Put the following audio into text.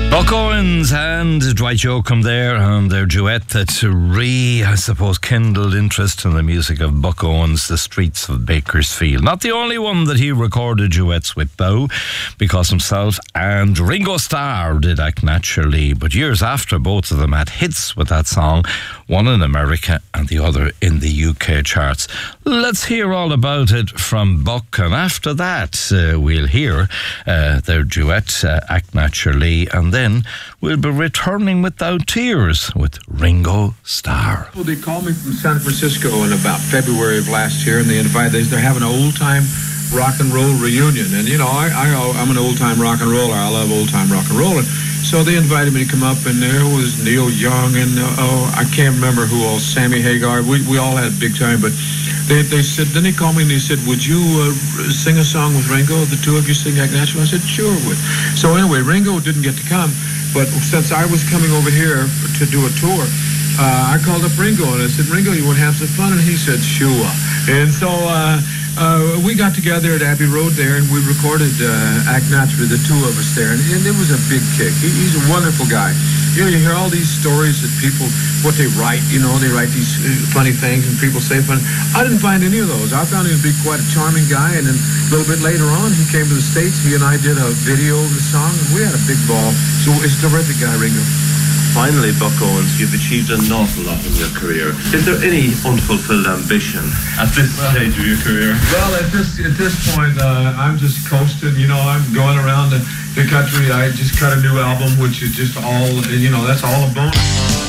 Buck Owens and Dwight Yoakam there, and their duet that I suppose, kindled interest in the music of Buck Owens, The Streets of Bakersfield. Not the only one that he recorded duets with, though, because himself and Ringo Starr did Act Naturally. But years after, both of them had hits with that song, one in America and the other in the UK charts. Let's hear all about it from Buck, and after that, we'll hear their duet, Act Naturally, and then we'll be returning Without Tears with Ringo Starr. Well, they called me from San Francisco in about February of last year, and they're having an old-time rock and roll reunion. And, you know, I'm an old-time rock and roller. I love old-time rock and roll. And so they invited me to come up, and there was Neil Young and, I can't remember who else, Sammy Hagar. We all had a big time, but they said, then they called me and they said, would you sing a song with Ringo? The two of you sing Act Natural? I said, sure would. So anyway, Ringo didn't get to come, but since I was coming over here to do a tour, I called up Ringo and I said, Ringo, you want to have some fun? And he said, sure. And so we got together at Abbey Road there, and we recorded Act Naturally, the two of us there, and it was a big kick. He's a wonderful guy. You know, you hear all these stories that people, what they write, you know, they write these funny things and people say funny. I didn't find any of those. I found him to be quite a charming guy, and then a little bit later on, he came to the States. He and I did a video of the song, and we had a big ball. So it's a terrific guy, Ringo. Finally, Buck Owens, you've achieved an awful lot in your career. Is there any unfulfilled ambition at this stage of your career? Well, at this point, I'm just coasting. You know, I'm going around the country. I just cut a new album, which is just all, you know, that's all a bonus.